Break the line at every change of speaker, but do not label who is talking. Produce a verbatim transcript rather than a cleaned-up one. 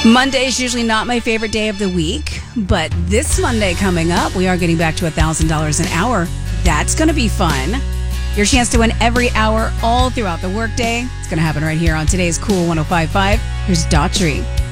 Monday is usually not my favorite day of the week, but this Monday coming up, we are getting back to one thousand dollars an hour. That's going to be fun. Your chance to win every hour all throughout the workday. It's going to happen right here on today's Cool one oh five point five. Here's Daughtry.